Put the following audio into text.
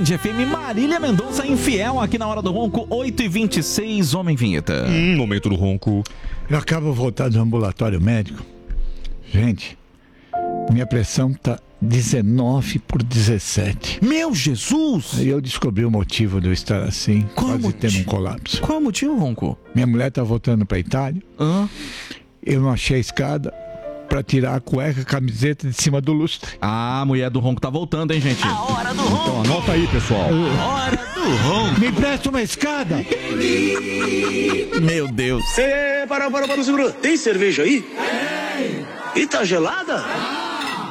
Band FM, Marília Mendonça infiel aqui na Hora do Ronco, 8h26, Homem Vinheta. Momento do ronco. Eu acabo de voltar do ambulatório médico. Gente, minha pressão tá 19/17. Meu Jesus! Aí eu descobri o motivo de eu estar assim, quase tendo um colapso. Qual é o motivo, Ronco? Minha mulher tá voltando pra Itália. Eu não achei a escada pra tirar a cueca, a camiseta de cima do lustre. Ah, a mulher do Ronco tá voltando, hein, gente? A Hora do Ronco. Então anota aí, pessoal. Hora do Ronco. Me empresta uma escada? Meu Deus. Para, segura. Tem cerveja aí? E tá gelada?